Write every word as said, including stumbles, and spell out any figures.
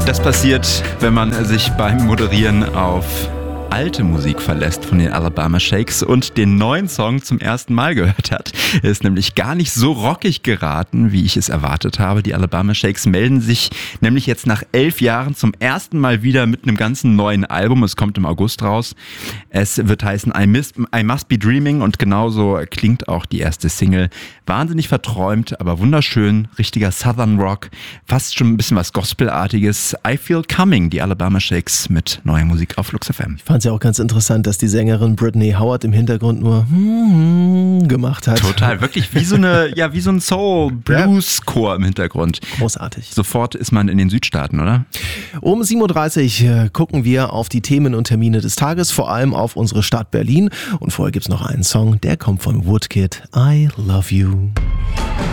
Das passiert, wenn man sich beim Moderieren auf alte Musik verlässt von den Alabama Shakes und den neuen Song zum ersten Mal gehört hat. Er ist nämlich gar nicht so rockig geraten, wie ich es erwartet habe. Die Alabama Shakes melden sich nämlich jetzt nach elf Jahren zum ersten Mal wieder mit einem ganzen neuen Album. Es kommt im August raus. Es wird heißen I, Miss, I Must Be Dreaming und genauso klingt auch die erste Single. Wahnsinnig verträumt, aber wunderschön. Richtiger Southern Rock. Fast schon ein bisschen was Gospelartiges. I Feel Coming, die Alabama Shakes mit neuer Musik auf Flux F M. Ich fand es ja auch ganz interessant, dass die Sängerin Brittany Howard im Hintergrund nur gemacht hat. Total, wirklich wie so eine, ja, wie so ein Soul-Blues-Chor im Hintergrund. Großartig. Sofort ist man in den Südstaaten, oder? Um sieben Uhr dreißig gucken wir auf die Themen und Termine des Tages, vor allem auf unsere Stadt Berlin. Und vorher gibt's noch einen Song, der kommt von Woodkid, I Love You.